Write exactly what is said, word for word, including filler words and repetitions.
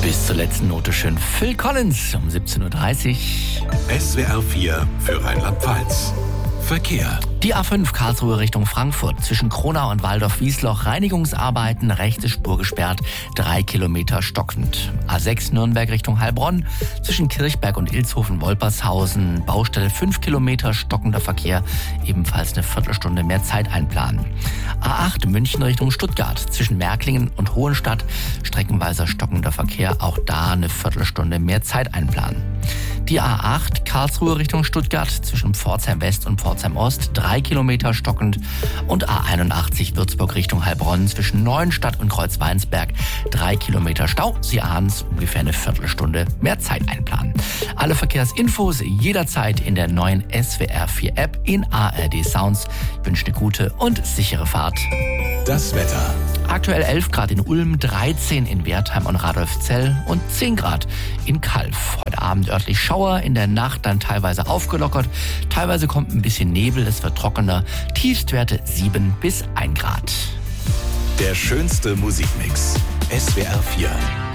Bis zur letzten Note schön Phil Collins um siebzehn Uhr dreißig. S W R vier für Rheinland-Pfalz. Verkehr. Die A fünf Karlsruhe Richtung Frankfurt. Zwischen Kronau und Waldorf-Wiesloch Reinigungsarbeiten, rechte Spur gesperrt, drei Kilometer stockend. A sechs Nürnberg Richtung Heilbronn. Zwischen Kirchberg und Ilshofen-Wolpershausen Baustelle fünf Kilometer stockender Verkehr. Ebenfalls eine Viertelstunde mehr Zeit einplanen. A acht München Richtung Stuttgart. Zwischen Märklingen und Hohenstadt streckenweise stockender Verkehr. Auch da eine Viertelstunde mehr Zeit einplanen. Die A acht Karlsruhe Richtung Stuttgart zwischen Pforzheim West und Pforzheim Ost drei Kilometer stockend und A einundachtzig Würzburg Richtung Heilbronn zwischen Neuenstadt und Kreuzweinsberg drei Kilometer Stau. Sie ahnen es, ungefähr eine Viertelstunde mehr Zeit einplanen. Alle Verkehrsinfos jederzeit in der neuen S W R vier App in A R D Sounds. Ich wünsche eine gute und sichere Fahrt. Das Wetter. Aktuell elf Grad in Ulm, dreizehn in Wertheim und Radolfzell und zehn Grad in Calw. Heute Abend örtlich Schauer, in der Nacht dann teilweise aufgelockert. Teilweise kommt ein bisschen Nebel, es wird trockener. Tiefstwerte sieben bis ein Grad. Der schönste Musikmix. S W R vier.